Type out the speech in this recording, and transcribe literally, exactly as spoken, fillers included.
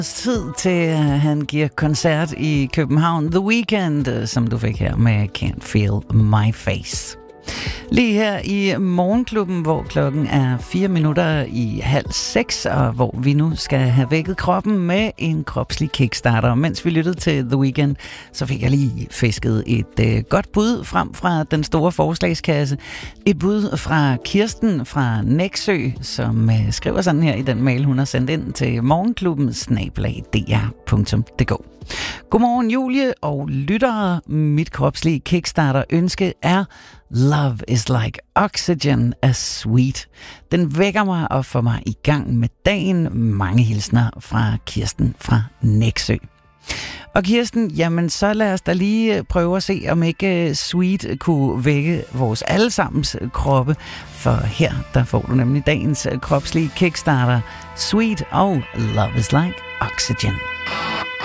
Tid til, at han giver koncert i København. The Weeknd, som du fik her med Can't Feel My Face. Lige her i Morgenklubben, hvor klokken er fire minutter i halv seks, og hvor vi nu skal have vækket kroppen med en kropslig kickstarter. Mens vi lyttede til The Weeknd, så fik jeg lige fisket et øh, godt bud frem fra den store forslagskasse. Et bud fra Kirsten fra Nexø, som øh, skriver sådan her i den mail, hun har sendt ind til morgenklubben snabel-a d r punktum d k. Godmorgen Julie og lyttere. Mit kropslige kickstarter ønske er Love is like oxygen as sweet. Den vækker mig og får mig i gang med dagen. Mange hilsner fra Kirsten fra Nexø. Og Kirsten, jamen så lad os da lige prøve at se, om ikke Sweet kunne vække vores allesammens kroppe. For her, der får du nemlig dagens kropslige kickstarter. Sweet og Love is like oxygen.